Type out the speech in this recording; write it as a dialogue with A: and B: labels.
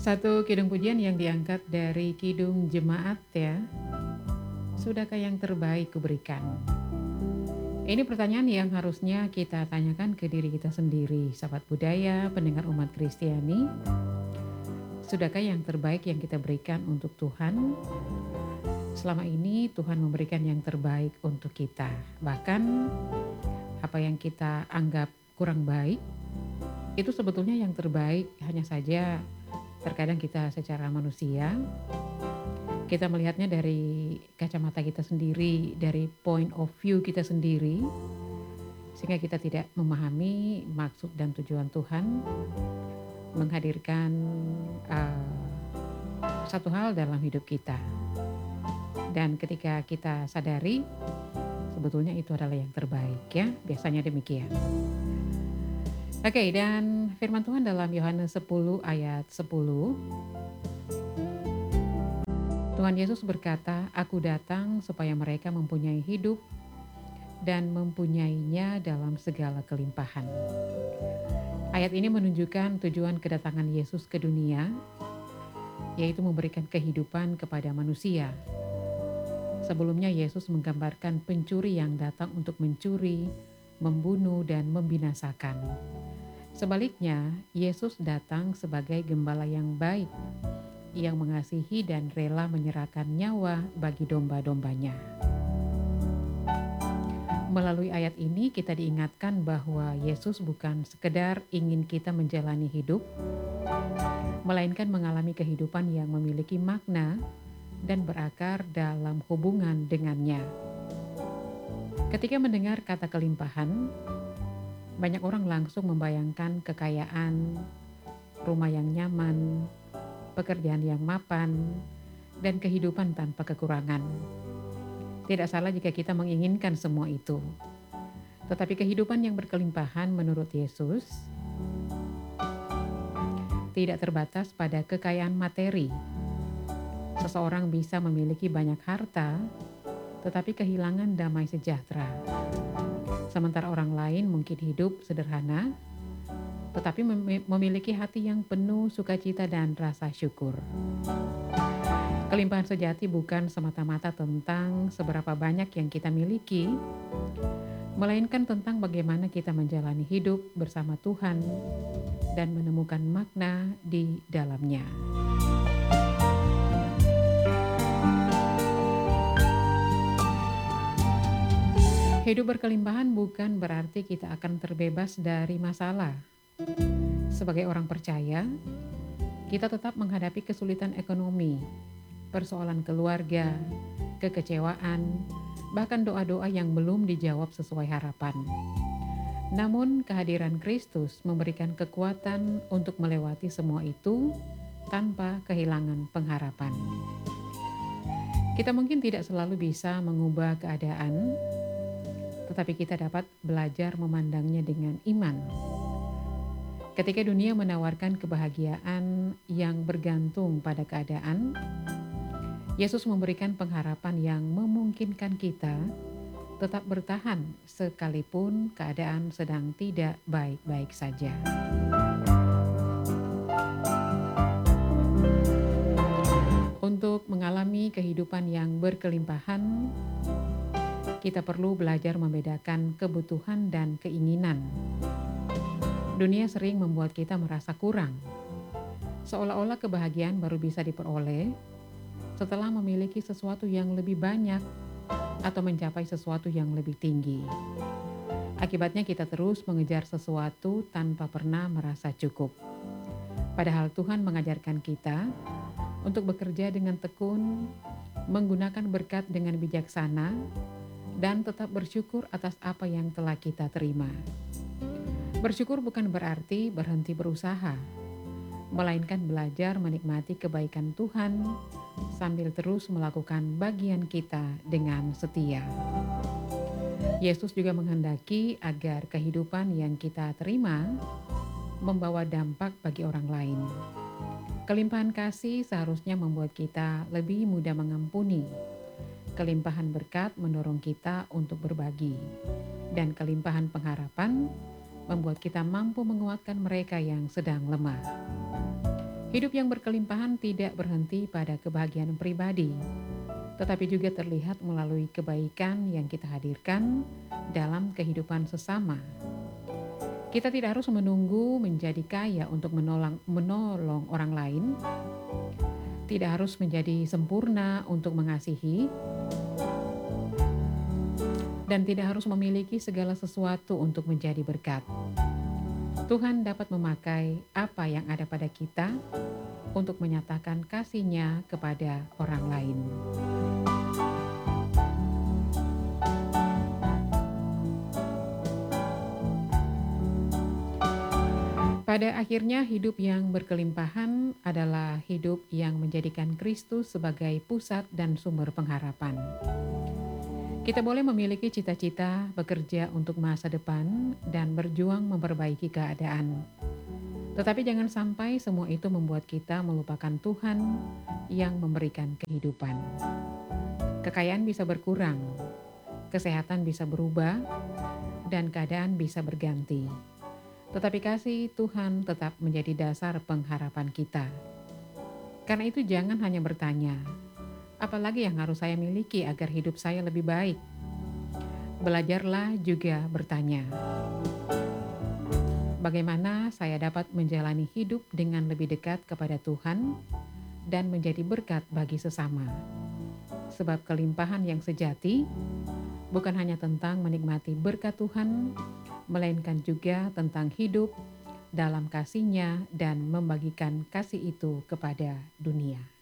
A: Satu kidung pujian yang diangkat dari kidung jemaat ya. Sudahkah yang terbaik kuberikan? Ini pertanyaan yang harusnya kita tanyakan ke diri kita sendiri, sahabat budaya, pendengar umat Kristiani. Sudahkah yang terbaik yang kita berikan untuk Tuhan? Selama ini Tuhan memberikan yang terbaik untuk kita. Bahkan apa yang kita anggap kurang baik, itu sebetulnya yang terbaik. Hanya saja terkadang kita secara manusia, kita melihatnya dari kacamata kita sendiri, dari point of view kita sendiri, sehingga kita tidak memahami maksud dan tujuan Tuhan menghadirkan satu hal dalam hidup kita. Dan ketika kita sadari, sebetulnya itu adalah yang terbaik ya, biasanya demikian. Oke, dan firman Tuhan dalam Yohanes 10 ayat 10, Tuhan Yesus berkata, "Aku datang supaya mereka mempunyai hidup dan mempunyainya dalam segala kelimpahan." Ayat ini menunjukkan tujuan kedatangan Yesus ke dunia, yaitu memberikan kehidupan kepada manusia. Sebelumnya Yesus menggambarkan pencuri yang datang untuk mencuri, membunuh, dan membinasakan. Sebaliknya, Yesus datang sebagai gembala yang baik, yang mengasihi dan rela menyerahkan nyawa bagi domba-dombanya. Melalui ayat ini kita diingatkan bahwa Yesus bukan sekedar ingin kita menjalani hidup, melainkan mengalami kehidupan yang memiliki makna dan berakar dalam hubungan dengannya. Ketika mendengar kata kelimpahan, banyak orang langsung membayangkan kekayaan, rumah yang nyaman, pekerjaan yang mapan, dan kehidupan tanpa kekurangan. Tidak salah jika kita menginginkan semua itu. Tetapi kehidupan yang berkelimpahan menurut Yesus tidak terbatas pada kekayaan materi. Seseorang bisa memiliki banyak harta, tetapi kehilangan damai sejahtera. Sementara orang lain mungkin hidup sederhana, tetapi memiliki hati yang penuh sukacita dan rasa syukur. Kelimpahan sejati bukan semata-mata tentang seberapa banyak yang kita miliki, melainkan tentang bagaimana kita menjalani hidup bersama Tuhan dan menemukan makna di dalamnya. Hidup berkelimpahan bukan berarti kita akan terbebas dari masalah. Sebagai orang percaya, kita tetap menghadapi kesulitan ekonomi, persoalan keluarga, kekecewaan, bahkan doa-doa yang belum dijawab sesuai harapan. Namun kehadiran Kristus memberikan kekuatan untuk melewati semua itu tanpa kehilangan pengharapan. Kita mungkin tidak selalu bisa mengubah keadaan, tetapi kita dapat belajar memandangnya dengan iman. Ketika dunia menawarkan kebahagiaan yang bergantung pada keadaan, Yesus memberikan pengharapan yang memungkinkan kita tetap bertahan sekalipun keadaan sedang tidak baik-baik saja. Untuk mengalami kehidupan yang berkelimpahan, kita perlu belajar membedakan kebutuhan dan keinginan. Dunia sering membuat kita merasa kurang, seolah-olah kebahagiaan baru bisa diperoleh setelah memiliki sesuatu yang lebih banyak atau mencapai sesuatu yang lebih tinggi. Akibatnya kita terus mengejar sesuatu tanpa pernah merasa cukup. Padahal Tuhan mengajarkan kita untuk bekerja dengan tekun, menggunakan berkat dengan bijaksana, dan tetap bersyukur atas apa yang telah kita terima. Bersyukur bukan berarti berhenti berusaha, melainkan belajar menikmati kebaikan Tuhan sambil terus melakukan bagian kita dengan setia. Yesus juga menghendaki agar kehidupan yang kita terima membawa dampak bagi orang lain. Kelimpahan kasih seharusnya membuat kita lebih mudah mengampuni. Kelimpahan berkat mendorong kita untuk berbagi, dan kelimpahan pengharapan membuat kita mampu menguatkan mereka yang sedang lemah. Hidup yang berkelimpahan tidak berhenti pada kebahagiaan pribadi, tetapi juga terlihat melalui kebaikan yang kita hadirkan dalam kehidupan sesama. Kita tidak harus menunggu menjadi kaya untuk menolong orang lain, tidak harus menjadi sempurna untuk mengasihi, dan tidak harus memiliki segala sesuatu untuk menjadi berkat. Tuhan dapat memakai apa yang ada pada kita untuk menyatakan kasih-Nya kepada orang lain. Pada akhirnya, hidup yang berkelimpahan adalah hidup yang menjadikan Kristus sebagai pusat dan sumber pengharapan. Kita boleh memiliki cita-cita, bekerja untuk masa depan, dan berjuang memperbaiki keadaan. Tetapi jangan sampai semua itu membuat kita melupakan Tuhan yang memberikan kehidupan. Kekayaan bisa berkurang, kesehatan bisa berubah, dan keadaan bisa berganti. Tetapi kasih Tuhan tetap menjadi dasar pengharapan kita. Karena itu jangan hanya bertanya, apalagi yang harus saya miliki agar hidup saya lebih baik? Belajarlah juga bertanya, bagaimana saya dapat menjalani hidup dengan lebih dekat kepada Tuhan dan menjadi berkat bagi sesama? Sebab kelimpahan yang sejati bukan hanya tentang menikmati berkat Tuhan, melainkan juga tentang hidup dalam kasih-Nya dan membagikan kasih itu kepada dunia.